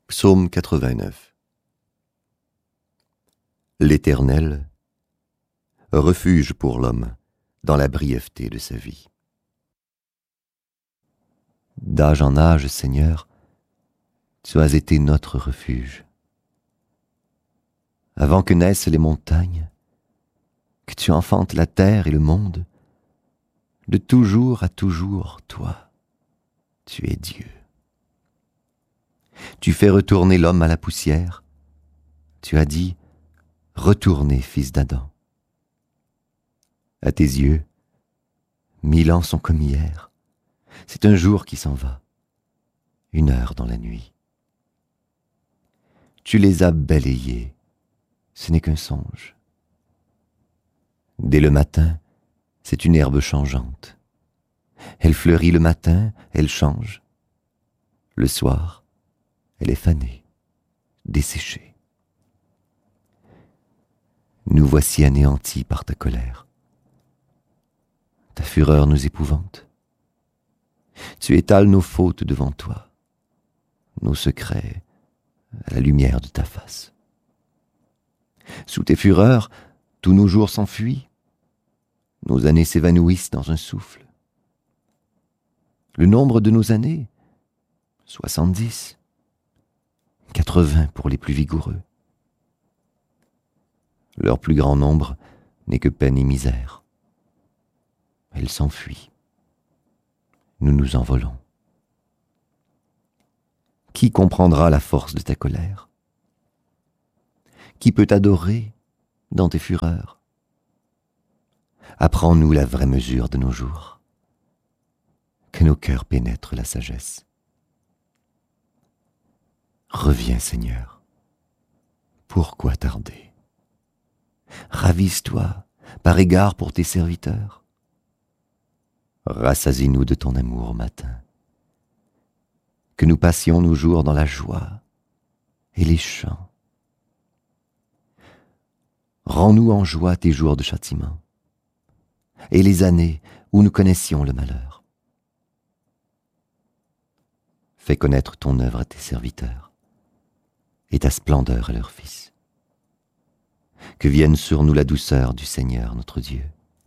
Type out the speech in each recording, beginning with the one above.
Psaume 89. L'Éternel, refuge pour l'homme dans la brièveté de sa vie. D'âge en âge, Seigneur, tu as été notre refuge. Avant que naissent les montagnes, que tu enfantes la terre et le monde, de toujours à toujours, toi, tu es Dieu. Tu fais retourner l'homme à la poussière. Tu as dit, retournez, fils d'Adam. À tes yeux, 1000 ans sont comme hier. C'est un jour qui s'en va, 1 heure dans la nuit. Tu les as balayés, ce n'est qu'un songe. Dès le matin, c'est une herbe changeante. Elle fleurit le matin, elle change. Le soir, elle est fanée, desséchée. Nous voici anéantis par ta colère. Ta fureur nous épouvante. Tu étales nos fautes devant toi, nos secrets à la lumière de ta face. Sous tes fureurs, tous nos jours s'enfuient, nos années s'évanouissent dans un souffle. Le nombre de nos années, 70, 80 pour les plus vigoureux. Leur plus grand nombre n'est que peine et misère. Elles s'enfuient. Nous nous envolons. Qui comprendra la force de ta colère? Qui peut t'adorer dans tes fureurs? Apprends-nous la vraie mesure de nos jours, que nos cœurs pénètrent la sagesse. Reviens, Seigneur. Pourquoi tarder? Ravise-toi par égard pour tes serviteurs. Rassasie-nous de ton amour au matin. Que nous passions nos jours dans la joie et les chants. Rends-nous en joie tes jours de châtiment et les années où nous connaissions le malheur. Fais connaître ton œuvre à tes serviteurs et ta splendeur à leurs fils. Que vienne sur nous la douceur du Seigneur notre Dieu.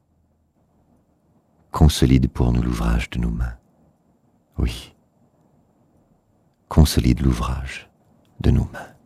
Consolide pour nous l'ouvrage de nos mains. Oui, consolide l'ouvrage de nos mains.